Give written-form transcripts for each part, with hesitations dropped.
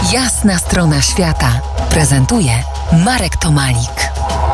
Jasna strona świata prezentuje Marek Tomalik.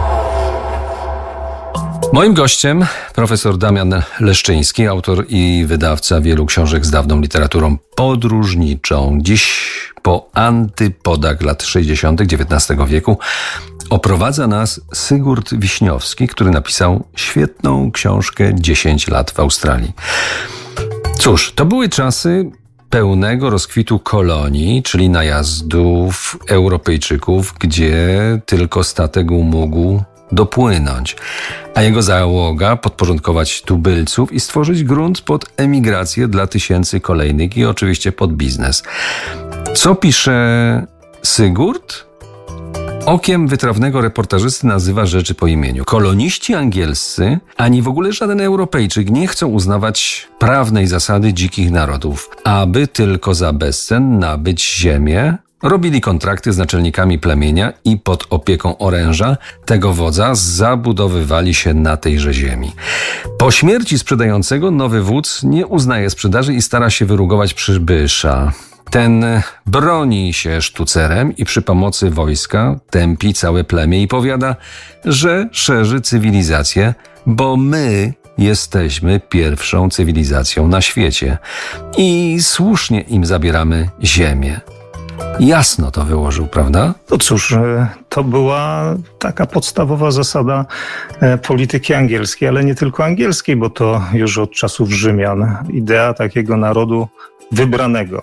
Moim gościem profesor Damian Leszczyński, autor i wydawca wielu książek z dawną literaturą podróżniczą. Dziś po antypodach lat 60. XIX wieku oprowadza nas Sigurd Wiśniowski, który napisał świetną książkę 10 lat w Australii. Cóż, to były czasy pełnego rozkwitu kolonii, czyli najazdów Europejczyków, gdzie tylko statek mógł dopłynąć, a jego załoga podporządkować tubylców i stworzyć grunt pod emigrację dla tysięcy kolejnych i oczywiście pod biznes. Co pisze Sigurd? Okiem wytrawnego reportażysty nazywa rzeczy po imieniu. Koloniści angielscy, ani w ogóle żaden Europejczyk nie chcą uznawać prawnej zasady dzikich narodów, aby tylko za bezcen nabyć ziemię. Robili kontrakty z naczelnikami plemienia i pod opieką oręża, tego wodza, zabudowywali się na tejże ziemi. Po śmierci sprzedającego nowy wódz nie uznaje sprzedaży i stara się wyrugować przybysza. Ten broni się sztucerem i przy pomocy wojska tępi całe plemię i powiada, że szerzy cywilizację, bo my jesteśmy pierwszą cywilizacją na świecie i słusznie im zabieramy ziemię. Jasno to wyłożył, prawda? No cóż, to była taka podstawowa zasada polityki angielskiej, ale nie tylko angielskiej, bo to już od czasów Rzymian. Idea takiego narodu wybranego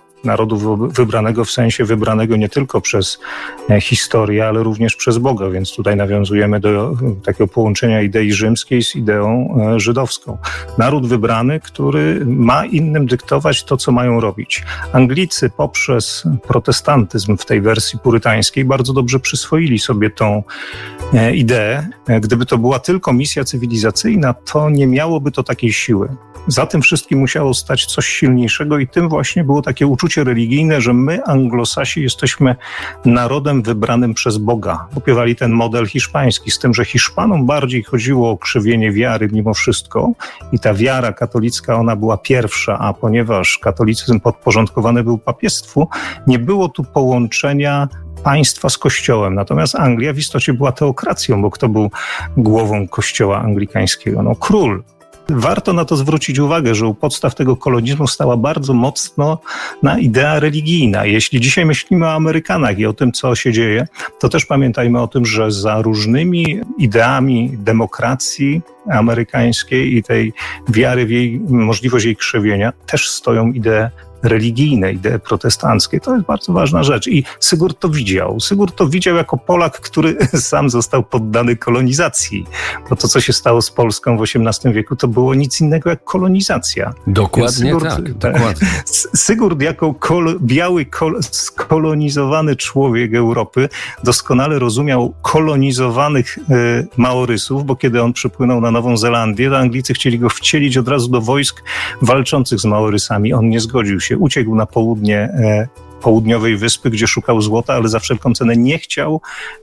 w sensie wybranego nie tylko przez historię, ale również przez Boga, więc tutaj nawiązujemy do takiego połączenia idei rzymskiej z ideą żydowską. Naród wybrany, który ma innym dyktować to, co mają robić. Anglicy poprzez protestantyzm w tej wersji purytańskiej bardzo dobrze przyswoili sobie tą ideę. Gdyby to była tylko misja cywilizacyjna, to nie miałoby to takiej siły. Za tym wszystkim musiało stać coś silniejszego i tym właśnie było takie uczucie religijne, że my, Anglosasi, jesteśmy narodem wybranym przez Boga. Opiewali ten model hiszpański, z tym, że Hiszpanom bardziej chodziło o krzewienie wiary mimo wszystko i ta wiara katolicka, ona była pierwsza, a ponieważ katolicyzm podporządkowany był papiestwu, nie było tu połączenia państwa z kościołem. Natomiast Anglia w istocie była teokracją, bo kto był głową kościoła anglikańskiego? No król. Warto na to zwrócić uwagę, że u podstaw tego kolonizmu stała bardzo mocno idea religijna. Jeśli dzisiaj myślimy o Amerykanach i o tym, co się dzieje, to też pamiętajmy o tym, że za różnymi ideami demokracji amerykańskiej i tej wiary w jej możliwość jej krzewienia też stoją idee religijne, idee protestanckie. To jest bardzo ważna rzecz. I Sigurd to widział. Sigurd to widział jako Polak, który sam został poddany kolonizacji. Bo to, co się stało z Polską w XVIII wieku, to było nic innego jak kolonizacja. Dokładnie Sigurd, tak. Dokładnie. Sigurd jako biały, skolonizowany człowiek Europy doskonale rozumiał kolonizowanych Maorysów, bo kiedy on przypłynął na Nową Zelandię, to Anglicy chcieli go wcielić od razu do wojsk walczących z Maorysami. On nie zgodził się. Uciekł na południe południowej wyspy, gdzie szukał złota, ale za wszelką cenę nie chciał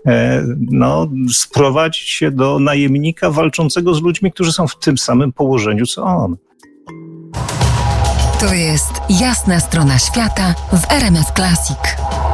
sprowadzić się do najemnika walczącego z ludźmi, którzy są w tym samym położeniu, co on. To jest Jasna strona świata w RMF Classic.